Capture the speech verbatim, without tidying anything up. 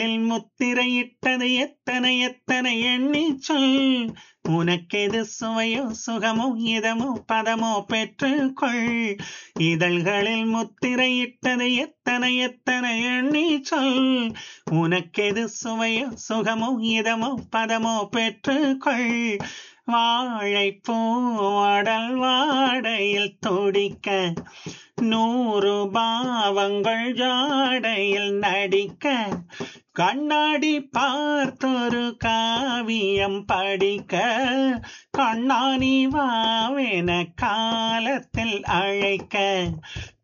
முத்திரையிட்டது எத்தனை எத்தனை எண்ணி சொல். உனக்கெது சுவையோ சுகமோ இதமோ பதமோ பெற்றுக்கொள். இதழ்களில் முத்திரையிட்டது எத்தனை எத்தனை எண்ணி சொல். உனக்கெது சுவையோ சுகமோ இதமோ பதமோ பெற்றுக்கொள். வாழைப்பூ அடல் வாடையில் துடிக்க நூறு பாவங்கள் ஜாடையில் நடிக்க. கண்ணாடி பார்த்தொரு காவியம் படிக்க. கண்ணாணி வாவென காலத்தில் அழைக்க.